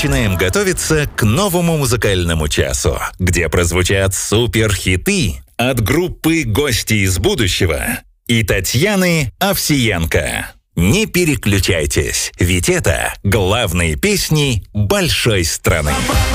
начинаем готовиться к новому музыкальному часу, где прозвучат суперхиты от группы «Гости из будущего» и Татьяны Овсиенко. Не переключайтесь, ведь это главные песни большой страны.